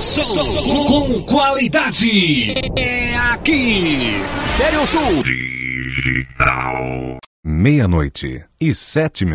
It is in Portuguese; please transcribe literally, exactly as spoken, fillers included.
Som com qualidade. É aqui. Estéreo Sul. Digital. Meia-noite e sete minutos.